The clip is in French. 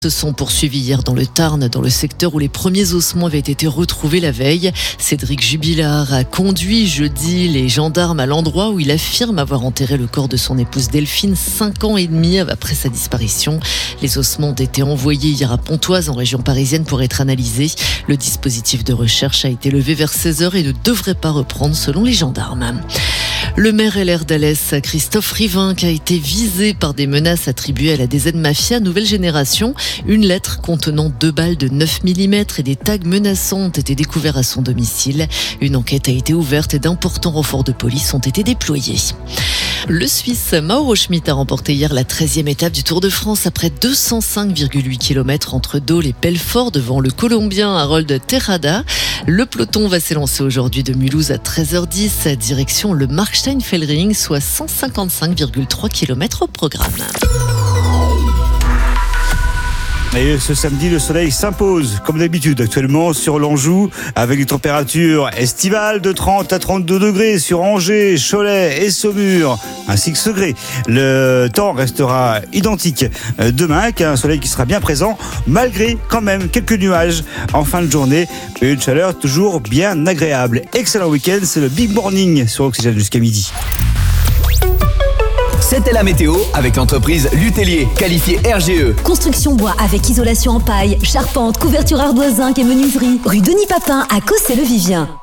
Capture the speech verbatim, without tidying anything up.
Se sont poursuivis hier dans le Tarn, dans le secteur où les premiers ossements avaient été retrouvés la veille. Cédric Jubilard a conduit jeudi les gendarmes à l'endroit où il affirme avoir enterré le corps de son épouse Delphine cinq ans et demi après sa disparition. Les ossements ont été envoyés hier à Pontoise en région parisienne pour être analysés. Le dispositif de recherche a été levé vers seize heures et ne devrait pas reprendre selon les gendarmes. Le maire L R d'Alès, Christophe Rivinc, a été visé par des menaces attribuées à la D Z Mafia Nouvelle Génération. Une lettre contenant deux balles de neuf millimètres et des tags menaçants ont été découverts à son domicile. Une enquête a été ouverte et d'importants renforts de police ont été déployés. Le Suisse Mauro Schmid a remporté hier la treizième étape du Tour de France après deux cent cinq virgule huit kilomètres entre Dole et Belfort devant le Colombien Harold Terrada. Le peloton va s'élancer aujourd'hui de Mulhouse à treize heures dix, direction le Markstein-Fellring, soit cent cinquante-cinq virgule trois kilomètres au programme. Et ce samedi, le soleil s'impose, comme d'habitude, actuellement sur l'Anjou, avec des températures estivales de trente à trente-deux degrés sur Angers, Cholet et Saumur, ainsi que Segré. Le temps restera identique demain, avec un soleil qui sera bien présent, malgré quand même quelques nuages en fin de journée. Une chaleur toujours bien agréable. Excellent week-end, c'est le Big Morning sur Oxygène jusqu'à midi. C'était la météo avec l'entreprise Lutellier, qualifiée R G E. Construction bois avec isolation en paille, charpente, couverture ardoise, zinc et menuiserie. Rue Denis Papin à Cossé-le-Vivien.